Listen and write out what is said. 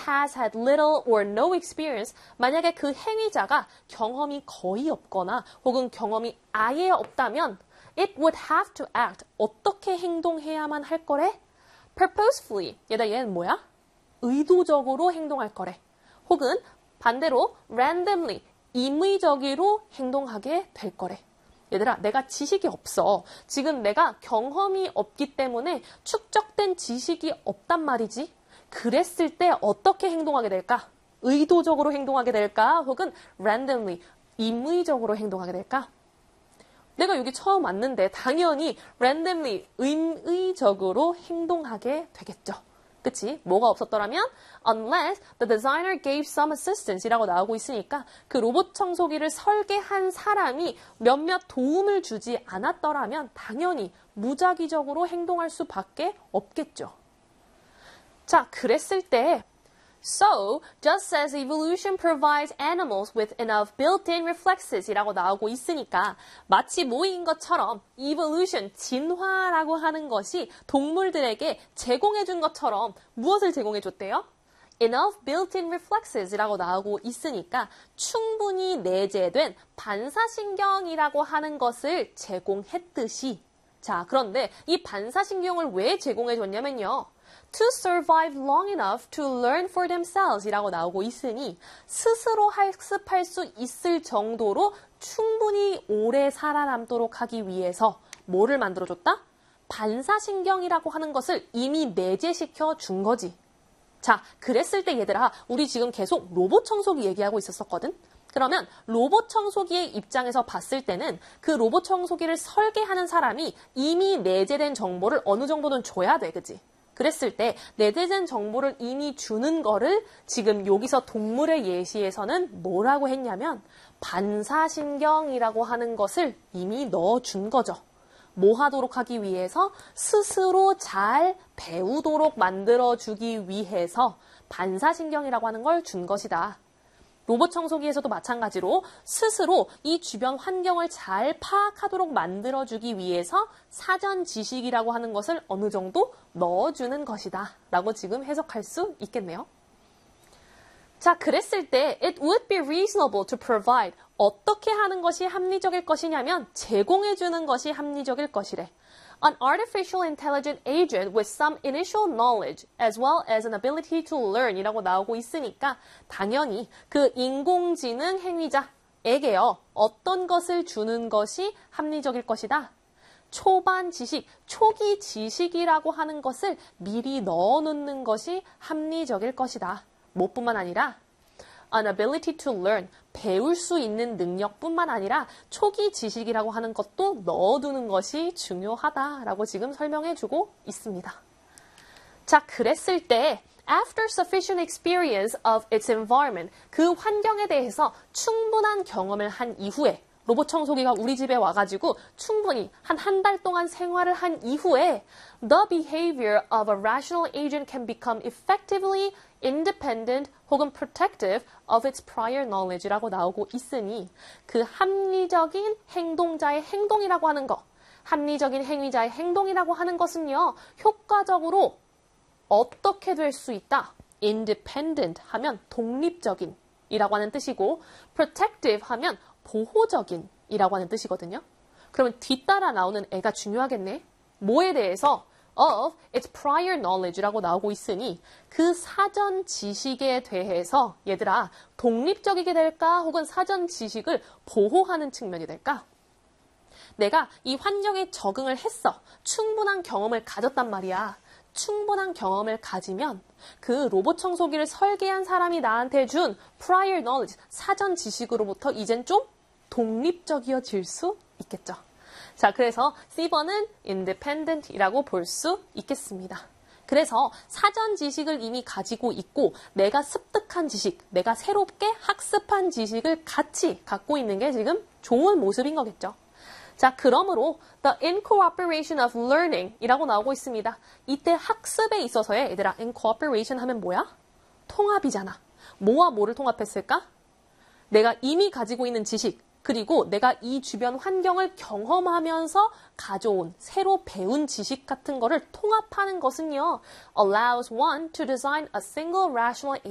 has had little or no experience, 만약에 그 행위자가 경험이 거의 없거나 혹은 경험이 아예 없다면 it would have to act, 어떻게 행동해야만 할 거래? purposefully, 얘는 뭐야? 의도적으로 행동할 거래. 혹은 반대로 randomly, 임의적으로 행동하게 될 거래. 얘들아, 내가 지식이 없어. 지금 내가 경험이 없기 때문에 축적된 지식이 없단 말이지. 그랬을 때 어떻게 행동하게 될까? 의도적으로 행동하게 될까? 혹은 randomly, 임의적으로 행동하게 될까? 내가 여기 처음 왔는데 당연히 randomly, 임의적으로 행동하게 되겠죠. 그치? 뭐가 없었더라면 unless the designer gave some assistance 이라고 나오고 있으니까 그 로봇 청소기를 설계한 사람이 몇몇 도움을 주지 않았더라면 당연히 무작위적으로 행동할 수밖에 없겠죠. 자, 그랬을 때 So, just as evolution provides animals with enough built-in reflexes 이라고 나오고 있으니까 마치 모인 것처럼 evolution, 진화라고 하는 것이 동물들에게 제공해준 것처럼 무엇을 제공해줬대요? Enough built-in reflexes 이라고 나오고 있으니까 충분히 내재된 반사신경이라고 하는 것을 제공했듯이 자, 그런데 이 반사신경을 왜 제공해줬냐면요. To survive long enough to learn for themselves 이라고 나오고 있으니 스스로 학습할 수 있을 정도로 충분히 오래 살아남도록 하기 위해서 뭐를 만들어줬다? 반사신경이라고 하는 것을 이미 내재시켜 준 거지. 자, 그랬을 때 얘들아, 우리 지금 계속 로봇 청소기 얘기하고 있었거든? 그러면 로봇 청소기의 입장에서 봤을 때는 그 로봇 청소기를 설계하는 사람이 이미 내재된 정보를 어느 정도는 줘야 돼, 그치? 그랬을 때 내재된 정보를 이미 주는 거를 지금 여기서 동물의 예시에서는 뭐라고 했냐면 반사신경이라고 하는 것을 이미 넣어준 거죠. 뭐 하도록 하기 위해서? 스스로 잘 배우도록 만들어주기 위해서 반사신경이라고 하는 걸 준 것이다. 로봇 청소기에서도 마찬가지로 스스로 이 주변 환경을 잘 파악하도록 만들어주기 위해서 사전 지식이라고 하는 것을 어느 정도 넣어주는 것이다 라고 지금 해석할 수 있겠네요. 자, 그랬을 때 it would be reasonable to provide 어떻게 하는 것이 합리적일 것이냐면 제공해주는 것이 합리적일 것이래. An artificial intelligent agent with some initial knowledge as well as an ability to learn 이라고 나오고 있으니까 당연히 그 인공지능 행위자에게요. 어떤 것을 주는 것이 합리적일 것이다. 초반 지식, 초기 지식이라고 하는 것을 미리 넣어놓는 것이 합리적일 것이다. 뭐뿐만 아니라 an ability to learn, 배울 수 있는 능력뿐만 아니라 초기 지식이라고 하는 것도 넣어두는 것이 중요하다라고 지금 설명해주고 있습니다. 자, 그랬을 때 after sufficient experience of its environment, 그 환경에 대해서 충분한 경험을 한 이후에 로봇 청소기가 우리 집에 와가지고 충분히 한 달 동안 생활을 한 이후에 the behavior of a rational agent can become effectively independent 혹은 protective of its prior knowledge라고 나오고 있으니 그 합리적인 행동자의 행동이라고 하는 것, 합리적인 행위자의 행동이라고 하는 것은요, 효과적으로 어떻게 될 수 있다? independent 하면 독립적인 이라고 하는 뜻이고 protective 하면 보호적인 이라고 하는 뜻이거든요. 그러면 뒤따라 나오는 애가 중요하겠네. 뭐에 대해서? of its prior knowledge라고 나오고 있으니 그 사전 지식에 대해서 얘들아 독립적이게 될까? 혹은 사전 지식을 보호하는 측면이 될까? 내가 이 환경에 적응을 했어. 충분한 경험을 가졌단 말이야. 충분한 경험을 가지면 그 로봇 청소기를 설계한 사람이 나한테 준 prior knowledge, 사전 지식으로부터 이젠 좀 독립적이어질 수 있겠죠. 자, 그래서 C번은 independent이라고 볼 수 있겠습니다. 그래서 사전 지식을 이미 가지고 있고 내가 습득한 지식, 내가 새롭게 학습한 지식을 같이 갖고 있는 게 지금 좋은 모습인 거겠죠. 자, 그러므로 the incorporation of learning 이라고 나오고 있습니다. 이때 학습에 있어서의 얘들아, incorporation 하면 뭐야? 통합이잖아. 뭐와 뭐를 통합했을까? 내가 이미 가지고 있는 지식, 그리고 내가 이 주변 환경을 경험하면서 가져온 새로 배운 지식 같은 거를 통합하는 것은요, allows one to design a single rational